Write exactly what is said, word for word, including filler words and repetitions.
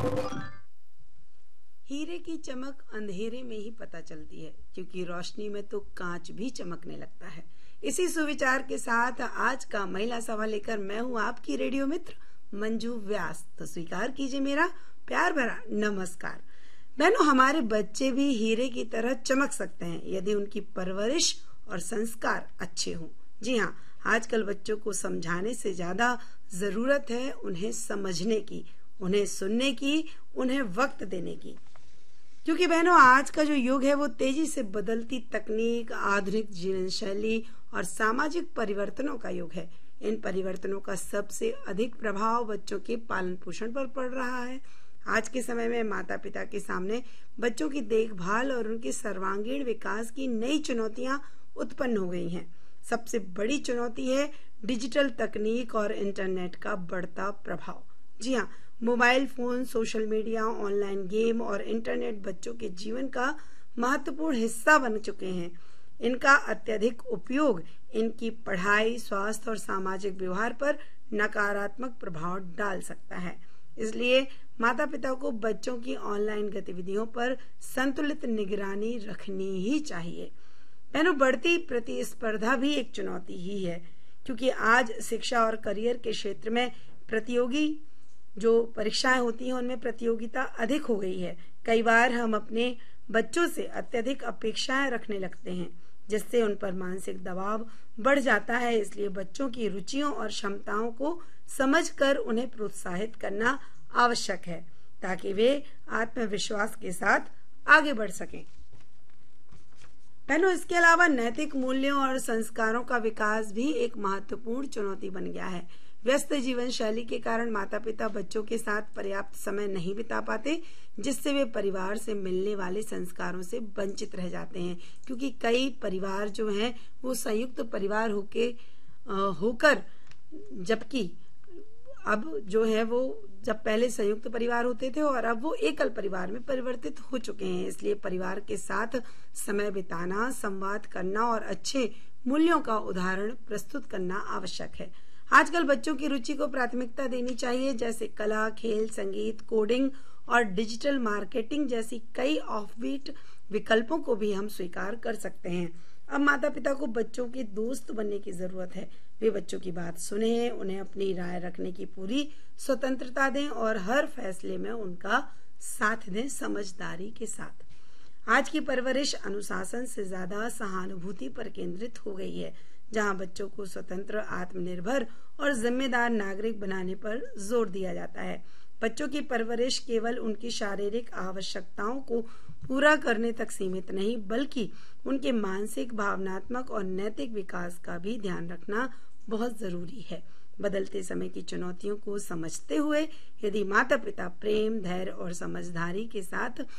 हीरे की चमक अंधेरे में ही पता चलती है, क्योंकि रोशनी में तो कांच भी चमकने लगता है। इसी सुविचार के साथ आज का महिला सभा लेकर मैं हूँ आपकी रेडियो मित्र मंजू व्यास। तो स्वीकार कीजिए मेरा प्यार भरा नमस्कार। बहनों, हमारे बच्चे भी हीरे की तरह चमक सकते हैं यदि उनकी परवरिश और संस्कार अच्छे हों। जी हाँ, आजकल बच्चों को समझाने से ज्यादा जरूरत है उन्हें समझने की, उन्हें सुनने की, उन्हें वक्त देने की। क्योंकि बहनों, आज का जो युग है वो तेजी से बदलती तकनीक, आधुनिक जीवन शैली और सामाजिक परिवर्तनों का युग है। इन परिवर्तनों का सबसे अधिक प्रभाव बच्चों के पालन पोषण पर पड़ रहा है। आज के समय में माता पिता के सामने बच्चों की देखभाल और उनके सर्वांगीण विकास की नई चुनौतियां उत्पन्न हो गई हैं। सबसे बड़ी चुनौती है डिजिटल तकनीक और इंटरनेट का बढ़ता प्रभाव। जी हाँ, mobile phone, social media, online game और इंटरनेट बच्चों के जीवन का महत्वपूर्ण हिस्सा बन चुके हैं। इनका अत्यधिक उपयोग इनकी पढ़ाई, स्वास्थ्य और सामाजिक व्यवहार पर नकारात्मक प्रभाव डाल सकता है। इसलिए माता पिता को बच्चों की ऑनलाइन गतिविधियों पर संतुलित निगरानी रखनी ही चाहिए। बहनों, बढ़ती प्रतिस्पर्धा भी एक चुनौती ही है, क्योंकि आज शिक्षा और करियर के क्षेत्र में प्रतियोगी जो परीक्षाएं होती हैं उनमें प्रतियोगिता अधिक हो गई है। कई बार हम अपने बच्चों से अत्यधिक अपेक्षाएं रखने लगते हैं, जिससे उन पर मानसिक दबाव बढ़ जाता है। इसलिए बच्चों की रुचियों और क्षमताओं को समझकर उन्हें प्रोत्साहित करना आवश्यक है, ताकि वे आत्मविश्वास के साथ आगे बढ़ सकें। बहनों, इसके अलावा नैतिक मूल्यों और संस्कारों का विकास भी एक महत्वपूर्ण चुनौती बन गया है। व्यस्त जीवन शैली के कारण माता पिता बच्चों के साथ पर्याप्त समय नहीं बिता पाते, जिससे वे परिवार से मिलने वाले संस्कारों से वंचित रह जाते हैं। क्योंकि कई परिवार जो हैं वो संयुक्त परिवार होके होकर जबकि अब जो है वो जब पहले संयुक्त परिवार होते थे और अब वो एकल परिवार में परिवर्तित हो चुके हैं। इसलिए परिवार के साथ समय बिताना, संवाद करना और अच्छे मूल्यों का उदाहरण प्रस्तुत करना आवश्यक है। आजकल बच्चों की रुचि को प्राथमिकता देनी चाहिए, जैसे कला, खेल, संगीत, कोडिंग और डिजिटल मार्केटिंग जैसी कई ऑफबीट विकल्पों को भी हम स्वीकार कर सकते हैं। अब माता पिता को बच्चों के दोस्त बनने की जरूरत है। वे बच्चों की बात सुने, उन्हें अपनी राय रखने की पूरी स्वतंत्रता दें और हर फैसले में उनका साथ दें समझदारी के साथ। आज की परवरिश अनुशासन से ज्यादा सहानुभूति पर केंद्रित हो गई है, जहां बच्चों को स्वतंत्र, आत्मनिर्भर और जिम्मेदार नागरिक बनाने पर जोर दिया जाता है। बच्चों की परवरिश केवल उनकी शारीरिक आवश्यकताओं को पूरा करने तक सीमित नहीं, बल्कि उनके मानसिक, भावनात्मक और नैतिक विकास का भी ध्यान रखना बहुत जरूरी है। बदलते समय की चुनौतियों को समझते हुए यदि माता पिता प्रेम, धैर्य और समझदारी के साथ